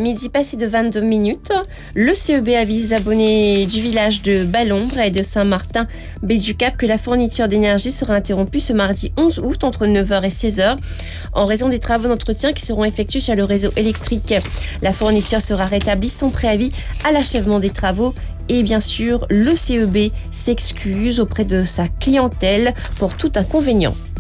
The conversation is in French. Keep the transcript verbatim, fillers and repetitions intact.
Midi passé de vingt-deux minutes, le C E B avise les abonnés du village de Ballombre et de Saint-Martin Baie du Cap que la fourniture d'énergie sera interrompue ce mardi onze août entre neuf heures et seize heures en raison des travaux d'entretien qui seront effectués sur le réseau électrique. La fourniture sera rétablie sans préavis à l'achèvement des travaux. Et bien sûr, le C E B s'excuse auprès de sa clientèle pour tout inconvénient.